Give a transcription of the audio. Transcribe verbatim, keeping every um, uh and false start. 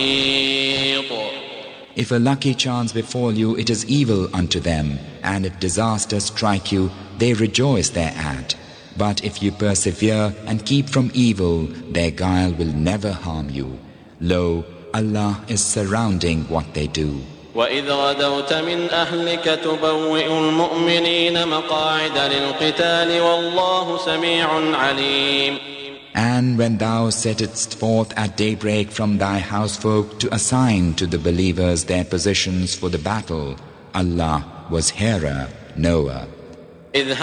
If a lucky chance befall you, it is evil unto them, and if disaster strike you, they rejoice thereat. But if you persevere and keep from evil, their guile will never harm you. Lo, Allah is surrounding what they do. وَإِذْ غَدَوْتَ مِنْ أَهْلِكَ تُبَوِّئُ الْمُؤْمِنِينَ مَقَاعِدَ لِلْقِتَالِ وَاللَّهُ سَمِيعٌ عَلِيمٌ. And when thou settest forth at daybreak from thy housefolk to assign to the believers their positions for the battle, Allah was hearer, knower.